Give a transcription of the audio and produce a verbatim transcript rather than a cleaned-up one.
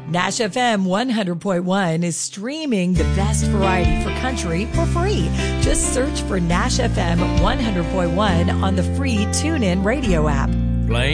Nash F M one hundred point one is streaming the best variety for country for free. Just search for Nash F M one hundred point one on the free TuneIn radio app.